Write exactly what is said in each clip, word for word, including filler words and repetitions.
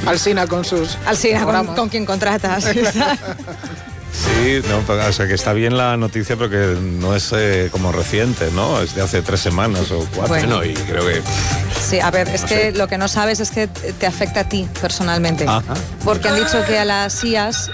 Alsina con sus Alsina con, con quien contratas. Sí, no, o sea que está bien la noticia, pero que no es eh, como reciente, ¿no? Es de hace tres semanas o cuatro. Bueno. Y creo que... Sí, a ver, es no que sé. lo que no sabes es que te afecta a ti personalmente. Ajá. Porque han dicho que a las I As...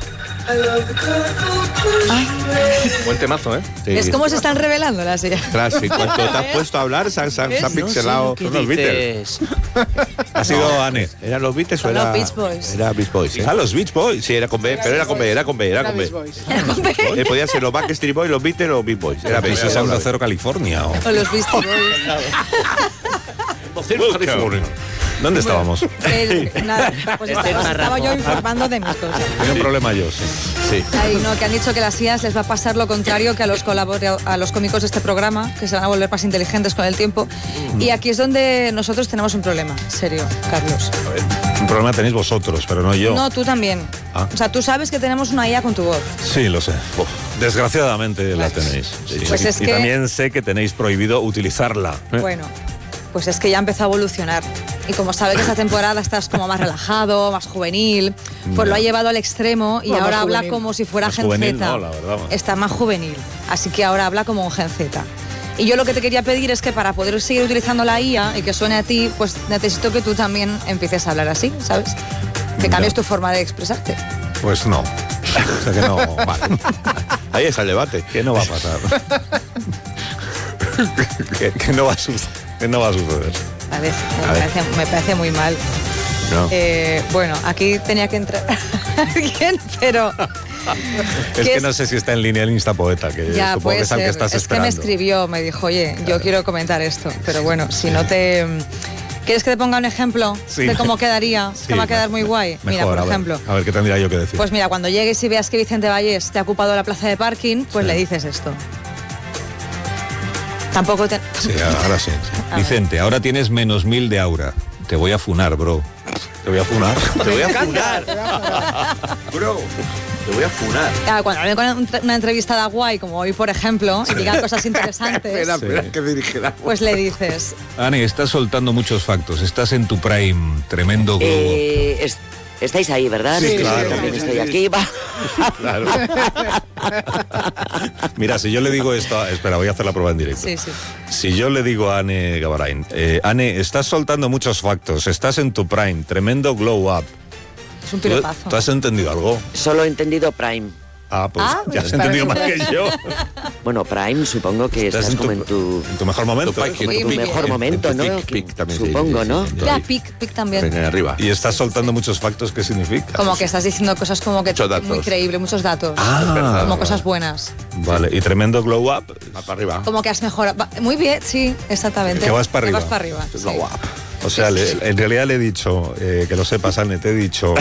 Buen temazo, ¿eh? Sí. Es como se están revelando las I As. Claro, sí, cuando te has puesto a hablar se han, se han- se han pixelado. ¿Qué Son los Beatles. dices? Ha sido Anne. ¿Eran los Beatles o Son era...? los Beach Boys. Era Beach Boys, ¿eh? Ah, los Beach Boys. Sí, era con B, pero era con B, era con B, era Era con B. Beach Boys. Eh, podían ser los Backstreet Boys, los Beatles o Beach Boys. Era Pero Beach eso es Boys. Onda Cero California. O... O los Beastie Boys. ¿Dónde estábamos? El- nada, pues Este estaba, es estaba yo marrano. informando de mis cosas. Tiene un problema yo, sí. Sí. Ay, no, que han dicho que a las I As les va a pasar lo contrario que a los, colabora- a los cómicos de este programa, que se van a volver más inteligentes con el tiempo. Y aquí es donde nosotros tenemos un problema, serio, Carlos. Un problema tenéis vosotros, pero no yo. No, tú también. Ah. O sea, tú sabes que tenemos una I A con tu voz. Sí, lo sé. Desgraciadamente la tenéis. Sí. Pues y, es y que- también sé que tenéis prohibido utilizarla. Bueno, pues es que ya empezó a evolucionar. Y como sabe que esta temporada estás como más relajado, más juvenil, pues lo ha llevado al extremo y No, más ahora habla juvenil. como si fuera Más Gen juvenil Z. no, la verdad. Está más juvenil. Así que ahora habla como un Gen Z. Y yo lo que te quería pedir es que para poder seguir utilizando la I A y que suene a ti, pues necesito que tú también empieces a hablar así, ¿sabes? Que cambies Ya. tu forma de expresarte. Pues no. O sea que no, vale. Ahí está el debate. Que no va a pasar. que, que no va a suceder. Que no va a suceder. ¿Vale? Me, A ver. parece, me parece muy mal. No. Eh, bueno, aquí tenía que entrar alguien, pero... Es ¿Qué que es? no sé si está en línea el Instapoeta, que Ya, supongo puede que es al ser. que estás es que me esperando. escribió, me dijo, oye, yo quiero comentar esto. Pero bueno, si no te... ¿Quieres que te ponga un ejemplo Sí. de cómo quedaría? Sí, que va a quedar muy guay. Mejor, Mira, por a ver, ejemplo... A ver, ¿qué tendría yo que decir? Pues mira, cuando llegues y veas que Vicente Vallés te ha ocupado la plaza de parking, pues Sí. le dices esto. Tampoco te... Sí, ahora sí. sí. A ver. Vicente, ahora tienes menos mil de aura. Te voy a funar, bro. Te voy a funar. Te voy a funar. Bro, te voy a funar. Claro, cuando hable con una entrevistada guay, como hoy, por ejemplo, y diga cosas interesantes, Espera, Sí. espera, que dirigirá. pues le dices... Ani, estás soltando muchos factos. Estás en tu prime. Tremendo globo. Eh, es- estáis ahí, ¿verdad? Sí, Es que claro. yo también Sí, estoy sí, aquí. Va. Claro. Mira, si yo le digo esto... a- Espera, voy a hacer la prueba en directo. Sí, sí. Si yo le digo a Anne Gabarain, eh, Anne, estás soltando muchos factos, estás en tu prime, tremendo glow up. Es un ¿Tú, piropazo. tú has entendido algo? Solo he entendido Prime. Ah, pues Ah, ya has espera. entendido más que yo. Bueno, Prime supongo que estás, en como tu, en tu, en tu mejor momento. Tu ¿eh? pique, en Muy tu bien. mejor En- momento, en tu ¿no? pic, Que- pic también, sí, supongo, sí, ¿no? sí. Ya, pic, pic también. Ven arriba. Y estás soltando muchos factos, ¿qué significa? Como que estás diciendo cosas como que Muchos datos. muy creíble, muchos datos. Ah, Como cosas buenas. Vale, y tremendo glow up. Va para arriba. Como que has mejorado. Va- Muy bien, sí, exactamente. Que vas para arriba. Que vas para arriba. sí. Glow up. O sea, le- en realidad le he dicho, eh, que lo sepas, Anne, te he dicho,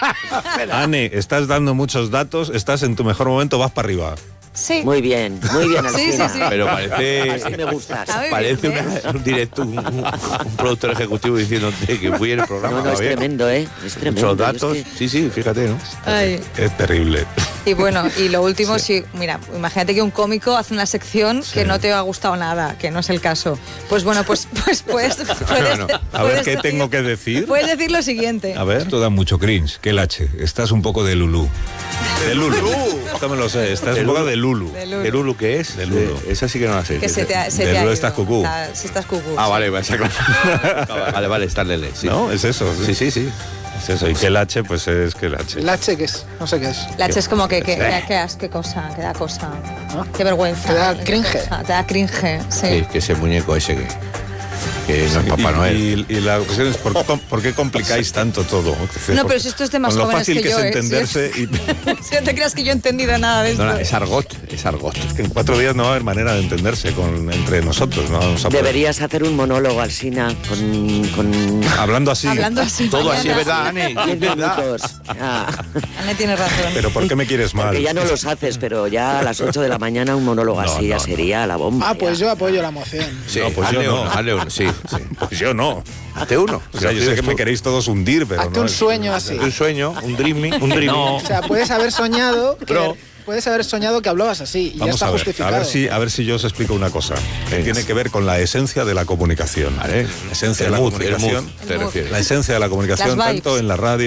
Anne, estás dando muchos datos, estás en tu mejor momento, vas para arriba. Sí. Muy bien, muy bien, Sí, Alsina. sí, sí. Pero parece... Así me gustas. A ver, Parece bien, una- un directo, un, un- un productor ejecutivo diciéndote que fui en el programa. No, no, va es bien. tremendo, ¿eh? Es tremendo. Muchos datos. Es que- Sí, sí, fíjate, ¿no? Ay. Es terrible. Y bueno, y lo último, sí. mira, imagínate que un cómico hace una sección que no te ha gustado nada, que no es el caso. Pues bueno, pues, pues, pues puedes, no. A ver puedes qué decir- tengo que decir. Puedes decir lo siguiente. A ver. Esto da mucho cringe. ¿Qué lache? Estás un poco de Lulú. De Lulu. Esto me lo sé. Estás De un poco Lulu. de Lulu. De Lulu. ¿De Lulu qué es? De Lulu. Eh, esa sí que no la sé. Que se te ha, se de te ha Lulu ido. estás cucú. Está- sí, estás cucú. Ah, sí. vale, está claro. Vale, vale, está Lele. Sí. ¿No? Es eso. Sí, sí, sí. Es eso. Y qué lache, pues es que lache. Lache, ¿qué es? No sé qué es. La H es como que, que, que, que as- qué cosa, que da cosa. Qué vergüenza. Te da qué cringe. cosa, Te da cringe, sí. Sí, que ese muñeco ese que, que no es Papá Y- Noel. Y, y la cuestión es, ¿por qué, com- por qué complicáis tanto todo? No, pero si esto es de más Con lo jóvenes fácil que que, yo, es ¿eh? entenderse Sí. y Si no te creas que yo he entendido nada de esto. No, no, es argot, es argot. que en cuatro días no va a haber manera de entenderse con, entre nosotros. ¿no? Vamos a poder- Deberías hacer un monólogo, Alsina, con, con Hablando así. Hablando así. Todo así es mañana. verdad, Ani. diez Es verdad. minutos. Ah, Anne tiene razón. Pero ¿por qué me quieres mal? porque ya no los haces, pero ya a las ocho de la mañana un monólogo No, así ya no, sería la bomba. Ah, pues ya. yo apoyo la moción. Sí, No, pues yo hazle no. uno, hazle uno, sí, sí. Pues yo no. Hazte uno. O sea, yo sé que me queréis todos hundir, pero Hazte no un es- sueño así. Un sueño, un dreaming, un dreaming. O sea, puedes haber soñado que, Bro. puedes haber soñado que hablabas así y ya Vamos está a ver, justificado. a ver si a ver si yo os explico una cosa que Venga. tiene que ver con la esencia de la comunicación. Vale. La esencia El de la mood, el comunicación. mood, te refieres. La esencia de la comunicación Las vibes. tanto en la radio